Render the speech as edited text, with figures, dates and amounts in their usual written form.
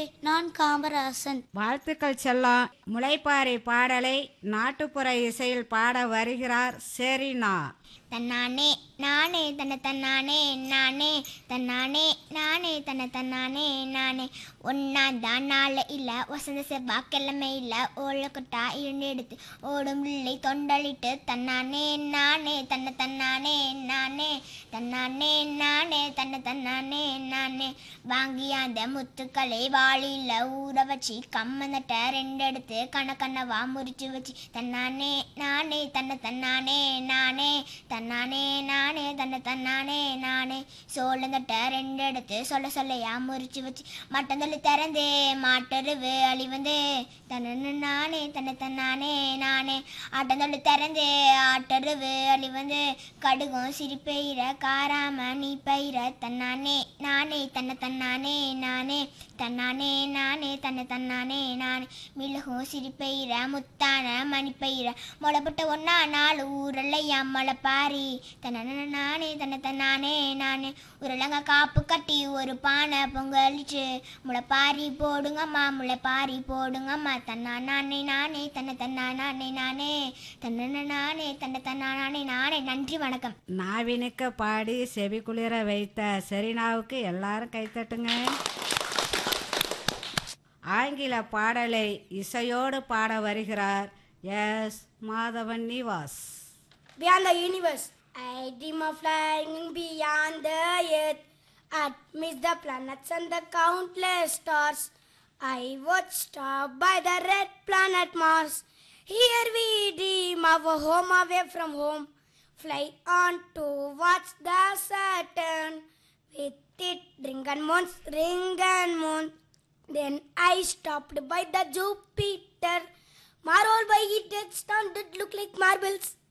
நான் காமராசன். வாழ்த்துக்கள் செல்லம். முளைப்பாரி பாடலை நாட்டுப்புற இசையில் பாட வருகிறார் செரீனா. தன்னானே நானே தன்னை தன்னானே நானே தன்னானே நானே தன்னை தன்னானே நானே ஒன்னாந்தான் நாள் இல்லை வசந்த செவ்வாய்க்கிழமை இல்லை ஓலக்கொட்டா இரண்டு எடுத்து ஓடும் இல்லை தொண்டலிட்டு தன்னானே நானே தன்னை தன்னானே நானே தன்னானே நானே தன்னை தன்னானே நானே வாங்கி அந்த முத்துக்களை வாளியில் ஊற வச்சு கம்மந்தட்ட ரெண்டு எடுத்து கணக்கண்ணவா முறிச்சு வச்சு தன்னானே நானே தன்னை தன்னானே நானே தன்னானே நானே தன்னை தன்னானே நானே சோளந்தட்ட ரெண்டு எடுத்து சொல்ல சொல்லையா முறிச்சு வச்சு மட்டந்தொல்லி திறந்தே மாட்டருவு அழிவந்தே தன்ன நானே தன்னை தன்னானே நானே ஆட்டந்தொல்லி திறந்தே ஆட்டருவு அழிவந்து கடுகும் சிரிப்பெயிர காராம நீ பயிர தன்னானே நானே தன்னை தன்னானே நானே தன்னானே நானே தன்னை தன்னானே நானே மிளகும் சிரிப்பெயிர முத்தான மணிப்பெயிர முளைப்பட்ட ஒன்னா நாலு ஊரல்லையா முளைப்பாரி தன்ன நானே தன்னை தன்னானே நானே உருளங்க காப்பு கட்டி ஒரு பானை பொங்கலிச்சு முளைப்பாரி போடுங்கம்மா முளைப்பாரி போடுங்கம்மா தன்னா நானே நானே தன்னை தன்னா நானே நானே தன்ன நானே தன்னை தன்னா நானே நானே. நன்றி வணக்கம். நாவினுக்க பாடி செவி குளிர வைத்த செரீனாவுக்கு எல்லாரும் கைத்தட்டுங்க. ஆங்கில பாடலை இசையோடு பாட வருகிறார் S Madhavan Nivas. Beyond the universe, I dream of flying beyond the earth, amidst the planets and the countless stars. I watch star by the red planet Mars. Here we dream of a home away from home. Fly on towards the Saturn. With it ring and moon. Then I stopped by the Jupiter. Marvel by it, its stars did look like marbles.